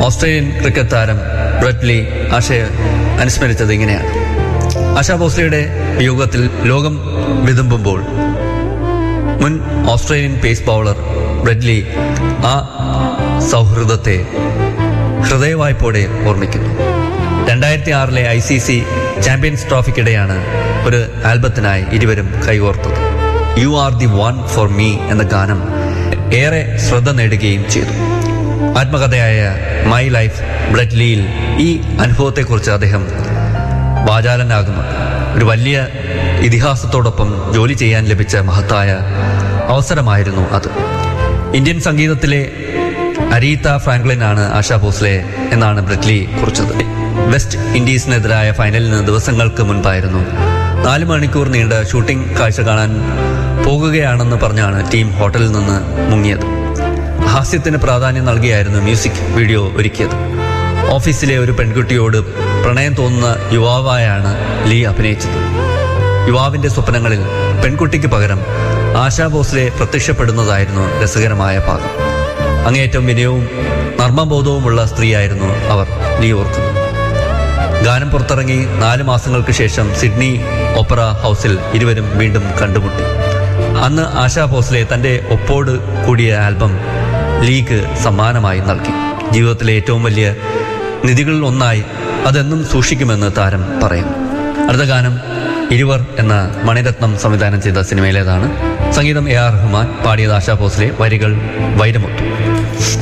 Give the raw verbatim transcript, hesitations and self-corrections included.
Australian cricket താരം Brett Lee ആശയെ അനുസ്മരിച്ചത് ഇങ്ങനെയാണ്. ആശാ ഭോസ്ലെയുടെ വിയോഗത്തിൽ ലോകം വിതുമ്പുമ്പോൾ മുൻ Australian pace bowler Brett Lee ആ സൗഹൃദത്തെ ഹൃദയവായ്പോടെ ഓർമ്മിക്കുന്നു. രണ്ടായിരത്തി ആറിലെ ഐ സി സി ചാമ്പ്യൻസ് ട്രോഫിക്കിടെയാണ് ഒരു ആൽബത്തിനായി ഇരുവരും കൈകോർത്തത്. You are the one for me എന്ന ഗാനം ഏറെ ശ്രദ്ധ നേടുകയും ചെയ്തു. ആത്മകഥയായ മൈ ലൈഫ് ബ്രെറ്റ് ലീയിൽ ഈ അനുഭവത്തെക്കുറിച്ച് അദ്ദേഹം വാചാലനാകുന്നുണ്ട്. ഒരു വലിയ ഇതിഹാസത്തോടൊപ്പം ജോലി ചെയ്യാൻ ലഭിച്ച മഹത്തായ അവസരമായിരുന്നു അത്. ഇന്ത്യൻ സംഗീതത്തിലെ അരീത്ത ഫ്രാങ്ക്ലിനാണ് ആശാ ഭോസ്ലെ എന്നാണ് ബ്രെറ്റ് ലീ കുറിച്ചത്. വെസ്റ്റ് ഇൻഡീസിനെതിരായ ഫൈനലിന് ദിവസങ്ങൾക്ക് മുൻപായിരുന്നു നാല് മണിക്കൂർ നീണ്ട ഷൂട്ടിംഗ് കാഴ്ച കാണാൻ പോകുകയാണെന്ന് പറഞ്ഞാണ് ടീം ഹോട്ടലിൽ നിന്ന് മുങ്ങിയത്. ഹാസ്യത്തിന് പ്രാധാന്യം നൽകിയായിരുന്നു മ്യൂസിക് വീഡിയോ ഒരുക്കിയത്. ഓഫീസിലെ ഒരു പെൺകുട്ടിയോട് പ്രണയം തോന്നുന്ന യുവാവായാണ് ലീ അഭിനയിച്ചത്. യുവാവിന്റെ സ്വപ്നങ്ങളിൽ പെൺകുട്ടിക്ക് പകരം ആശാ ഭോസ്ലെ പ്രത്യക്ഷപ്പെടുന്നതായിരുന്നു രസകരമായ ഭാഗം. അങ്ങേയറ്റം വിനയവും നർമ്മബോധവുമുള്ള സ്ത്രീയായിരുന്നു അവർ, ലീ ഓർക്കുന്നു. ഗാനം പുറത്തിറങ്ങി നാല് മാസങ്ങൾക്ക് ശേഷം സിഡ്നി ഓപ്പറ ഹൗസിൽ ഇരുവരും വീണ്ടും കണ്ടുമുട്ടി. അന്ന് ആശാ ഭോസ്ലെ തന്റെ ഒപ്പോട് കൂടിയ ആൽബം ലീക്ക് സമ്മാനമായി നൽകി. ജീവിതത്തിലെ ഏറ്റവും വലിയ നിധികളിൽ ഒന്നായി അതെന്നും സൂക്ഷിക്കുമെന്ന് താരം പറയുന്നു. അടുത്ത ഗാനം ഇരുവർ എന്ന മണിരത്നം സംവിധാനം ചെയ്ത സിനിമയിലേതാണ്. സംഗീതം എ ആർ റഹ്മാൻ, പാടിയത് ആശാ ഭോസ്ലെ, വരികൾ വൈരമുത്തു.